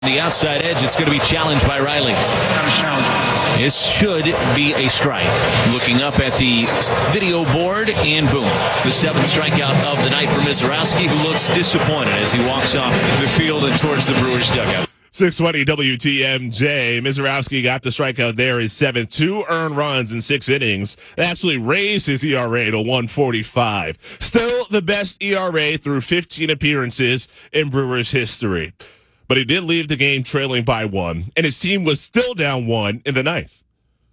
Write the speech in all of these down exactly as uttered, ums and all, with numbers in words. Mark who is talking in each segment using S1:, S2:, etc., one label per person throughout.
S1: The outside edge, it's going to be challenged by Riley. This should be a strike. Looking up at the video board, and boom. The seventh strikeout of the night for Mizorowski, who looks disappointed as he walks off the field and towards the Brewers dugout.
S2: six twenty W T M J. Mizorowski got the strikeout there, his seventh. Two earned runs in six innings. It actually raised his E R A to one forty-five. Still the best E R A through fifteen appearances in Brewers history. But he did leave the game trailing by one, and his team was still down one in the ninth.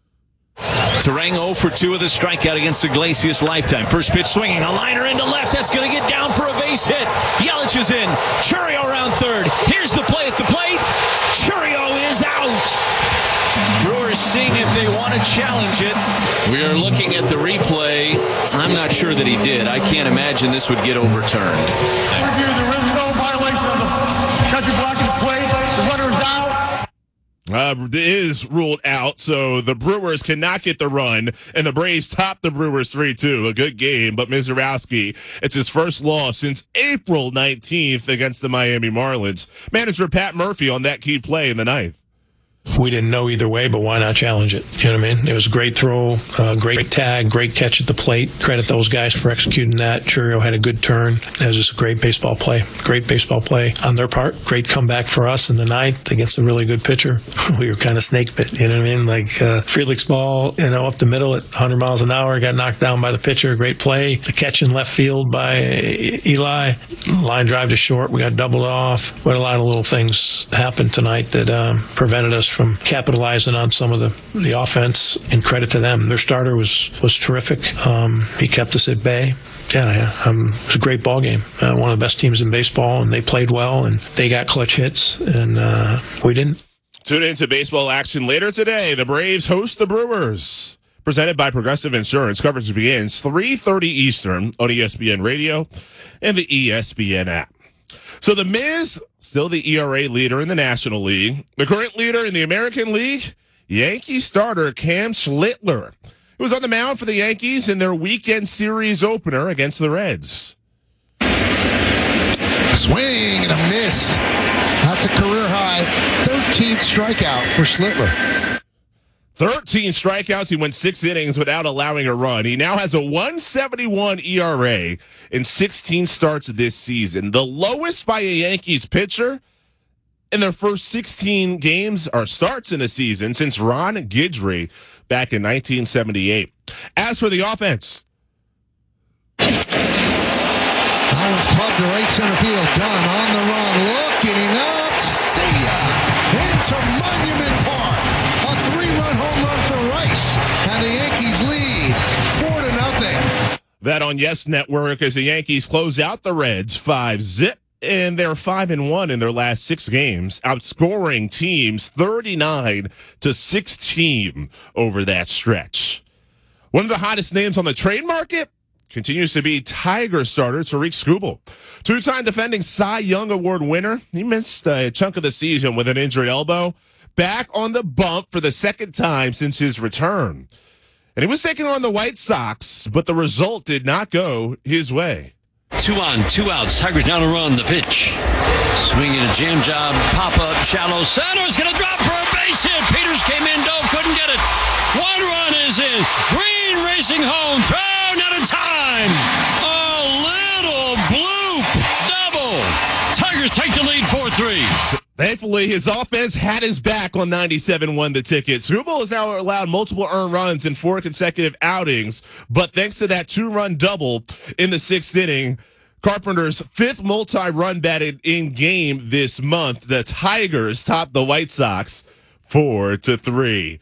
S1: Turang oh for two with a strikeout against Iglesias lifetime. First pitch swinging, a liner into left. That's going to get down for a base hit. Yelich is in. Chourio around third. Here's the play at the plate. Chourio is out. Brewers seeing if they want to challenge it. We are looking at the replay. I'm not sure that he did. I can't imagine this would get overturned.
S3: There is no violation of the country blocking the play. The runner is out.
S2: Uh, it is ruled out, so the Brewers cannot get the run, and the Braves top the Brewers three two. A good game, but Mizorowski, it's his first loss since April nineteenth against the Miami Marlins. Manager Pat Murphy on that key play in the ninth.
S4: We didn't know either way, but why not challenge it? You know what I mean? It was a great throw, uh, great tag, great catch at the plate. Credit those guys for executing that. Chourio had a good turn. It was just a great baseball play. Great baseball play on their part. Great comeback for us in the ninth against a really good pitcher. We were kind of snake bit, you know what I mean? Like uh, Felix ball, you know, up the middle at one hundred miles an hour, got knocked down by the pitcher. Great play. The catch in left field by Eli. Line drive to short. We got doubled off. We had a lot of little things happen tonight that um, prevented us from capitalizing on some of the, the offense, and credit to them. Their starter was, was terrific. Um, he kept us at bay. Yeah, um, it was a great ball game. Uh, one of the best teams in baseball, and they played well, and they got clutch hits, and uh, we didn't.
S2: Tune into baseball action later today. The Braves host the Brewers. Presented by Progressive Insurance. Coverage begins three thirty Eastern on E S P N Radio and the E S P N app. So the Miz, still the E R A leader in the National League. The current leader in the American League, Yankee starter Cam Schlittler, who was on the mound for the Yankees in their weekend series opener against the Reds.
S5: Swing and a miss. That's a career high thirteenth strikeout for Schlittler.
S2: thirteen strikeouts. He went six innings without allowing a run. He now has a one seventy-one E R A in sixteen starts this season, the lowest by a Yankees pitcher in their first sixteen games or starts in a season since Ron Guidry back in nineteen seventy-eight. As for the offense,
S5: That one's clubbed to right center field. Dunn on the run, looking up. See ya! Into Monument Park. A three-run home run for Rice, and the Yankees lead four to nothing.
S2: that on Yes Network as the Yankees close out the Reds five zip. And they're five and one in their last six games, outscoring teams thirty-nine to sixteen over that stretch. One of the hottest names on the trade market continues to be Tiger starter Tarik Skubal. Two-time defending Cy Young Award winner. He missed a chunk of the season with an injured elbow. Back on the bump for the second time since his return. And he was taking on the White Sox, but the result did not go his way.
S6: Two on, two outs. Tigers down to run. The pitch. Swinging a jam job. Pop-up, shallow center. Is going to drop for a base hit. Peters came in. Dove couldn't get it. One run is in. Green racing home. Throw, not in time. A little bloop. Double. Tigers take the lead four three.
S2: Thankfully, his offense had his back on ninety-seven one The Ticket. Skubal has now allowed multiple earned runs in four consecutive outings, but thanks to that two-run double in the sixth inning, Carpenter's fifth multi-run batted in game this month, the Tigers topped the White Sox four to three.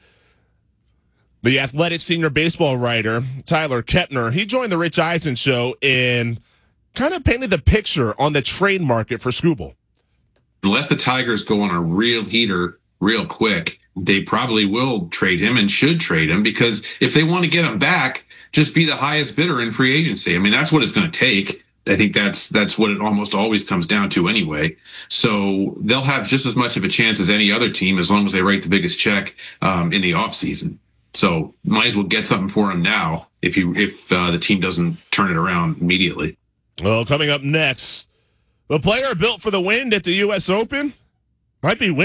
S2: The Athletic senior baseball writer, Tyler Kepner, he joined the Rich Eisen show and kind of painted the picture on the trade market for Skubal.
S7: Unless the Tigers go on a real heater real quick, they probably will trade him and should trade him, because if they want to get him back, just be the highest bidder in free agency. I mean, that's what it's going to take. I think that's that's what it almost always comes down to anyway. So they'll have just as much of a chance as any other team as long as they write the biggest check um, in the offseason. So might as well get something for him now if you if uh, the team doesn't turn it around immediately.
S2: Well, coming up next, the player built for the wind at the U S Open, Might be